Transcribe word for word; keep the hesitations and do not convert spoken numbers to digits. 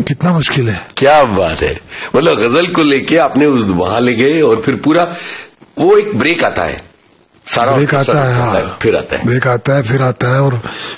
कितना मुश्किल है। क्या बात है, मतलब गजल को लेके आपने वहां ले गए और फिर पूरा वो एक ब्रेक आता है, सारा ब्रेक आता है, हाँ, फिर आता है ब्रेक आता है फिर आता है और